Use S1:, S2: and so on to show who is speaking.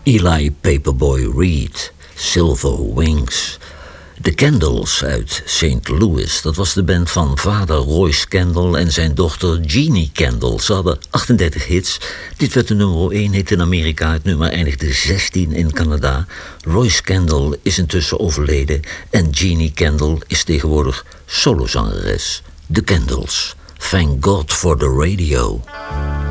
S1: Eli Paperboy Reed, Silver Wings. De Candles uit St. Louis, dat was de band van vader Royce Kendall en zijn dochter Jeannie Kendall. Ze hadden 38 hits. Dit werd de nummer 1 hit in Amerika, het nummer eindigde 16 in Canada. Royce Kendall is intussen overleden en Jeannie Kendall is tegenwoordig solozangeres. De Candles, Thank God for the Radio.